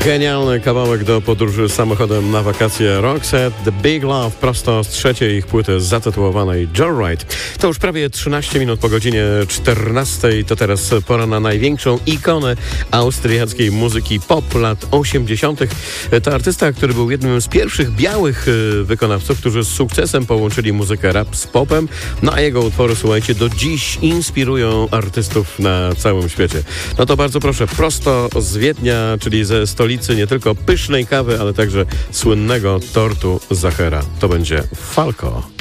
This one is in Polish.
Genialny kawałek do podróży samochodem na wakacje. Roxette, The Big Love, prosto z trzeciej ich płyty zatytułowanej Joyride. To już prawie 13 minut po godzinie 14. To teraz pora na największą ikonę austriackiej muzyki pop lat 80. To artysta, który był jednym z pierwszych białych wykonawców, którzy z sukcesem połączyli muzykę rap z popem. No a jego utwory, słuchajcie, do dziś inspirują artystów na całym świecie. No to bardzo proszę, prosto z Wiednia, czyli ze stolicy nie tylko pysznej kawy, ale także słynnego tortu Zachera. To będzie Falco.